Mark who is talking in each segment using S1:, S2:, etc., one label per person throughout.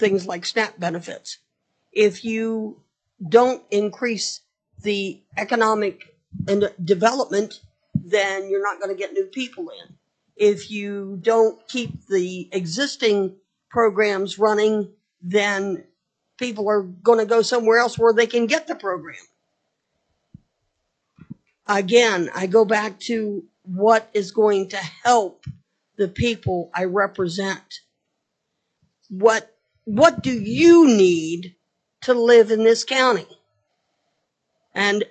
S1: things like SNAP benefits. If you don't increase the economic and development, then you're not going to get new people in. If you don't keep the existing programs running, then people are going to go somewhere else where they can get the program. Again, I go back to what is going to help the people I represent. What do you need to live in this county? And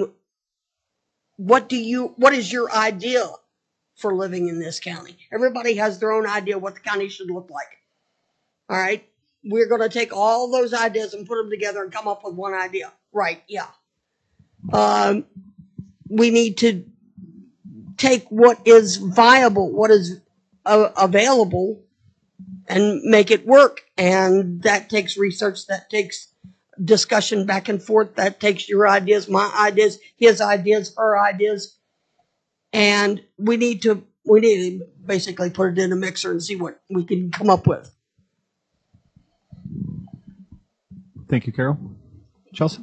S1: what is your idea for living in this county? Everybody has their own idea what the county should look like. All right. We're going to take all those ideas and put them together and come up with one idea. Right. Yeah. We need to take what is viable, what is available, and make it work. And that takes research, that takes discussion back and forth, that takes your ideas, my ideas, his ideas, her ideas. And we need to basically put it in a mixer and see what we can come up with.
S2: Thank you, Carol. Chelsea?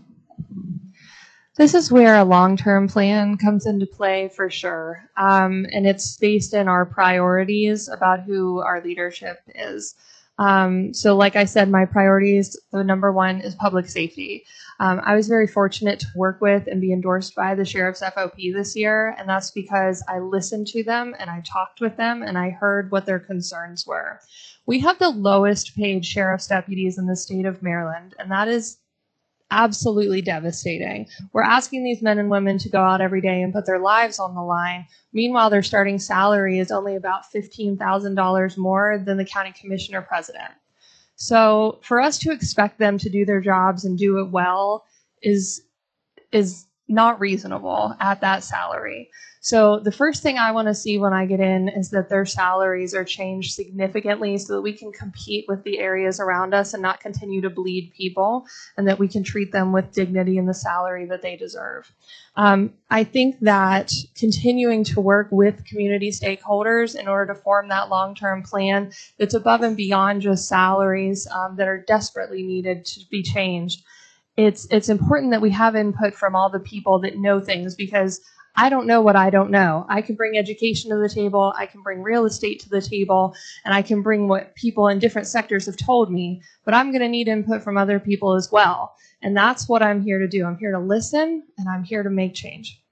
S3: This is where a long-term plan comes into play for sure. And it's based in our priorities about who our leadership is. So like I said, my priorities, the number one is public safety. I was very fortunate to work with and be endorsed by the Sheriff's FOP this year. And that's because I listened to them and I talked with them and I heard what their concerns were. We have the lowest paid sheriff's deputies in the state of Maryland, and that is absolutely devastating. We're asking these men and women to go out every day and put their lives on the line. Meanwhile, their starting salary is only about $15,000 more than the county commissioner president. So for us to expect them to do their jobs and do it well is not reasonable at that salary. So the first thing I want to see when I get in is that their salaries are changed significantly so that we can compete with the areas around us and not continue to bleed people, and that we can treat them with dignity and the salary that they deserve. I think that continuing to work with community stakeholders in order to form that long-term plan that's above and beyond just salaries that are desperately needed to be changed. It's important that we have input from all the people that know things, because I don't know what I don't know. I can bring education to the table, I can bring real estate to the table, and I can bring what people in different sectors have told me, but I'm going to need input from other people as well. And that's what I'm here to do. I'm here to listen, and I'm here to make change.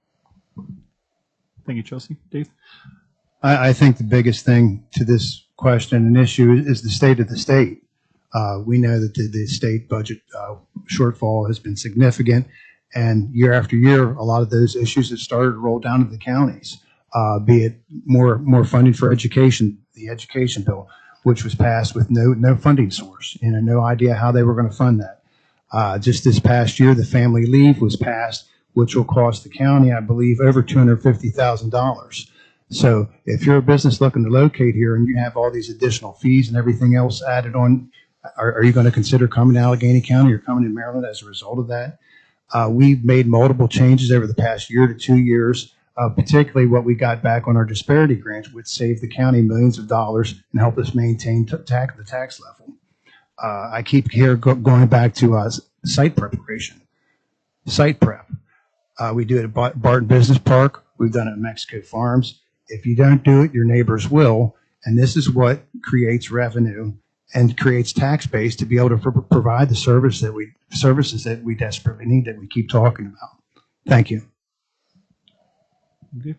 S2: Thank you, Chelsea. Dave?
S4: I think the biggest thing to this question and issue is the state of the state. We know that the state budget shortfall has been significant. And year after year, a lot of those issues have started to roll down to the counties, be it more funding for education, the education bill, which was passed with no funding source, no idea how they were going to fund that. Just this past year, the family leave was passed, which will cost the county, I believe, over $250,000. So if you're a business looking to locate here and you have all these additional fees and everything else added on, are you going to consider coming to Allegheny County or coming to Maryland as a result of that? We've made multiple changes over the past year to 2 years, particularly what we got back on our disparity grants, which saved the county millions of dollars and helped us maintain the tax level. I keep going back to site preparation, site prep. We do it at Barton Business Park. We've done it at Mexico Farms. If you don't do it, your neighbors will, and this is what creates revenue and creates tax base to be able to provide the services that we desperately need, that we keep talking about. Thank you.
S2: Okay.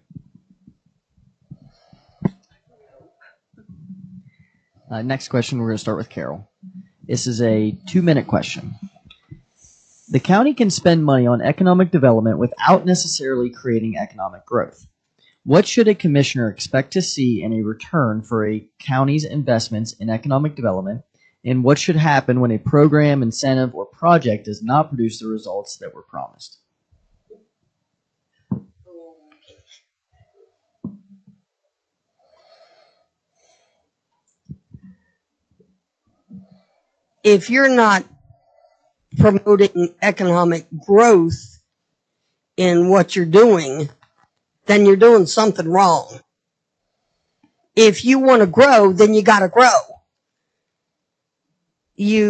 S5: Next question, we're going to start with Carol. This is a 2-minute question. The county can spend money on economic development without necessarily creating economic growth. What should a commissioner expect to see in a return for a county's investments in economic development, and what should happen when a program, incentive, or project does not produce the results that were promised?
S1: If you're not promoting economic growth in what you're doing, then you're doing something wrong. If you want to grow, then you got to grow.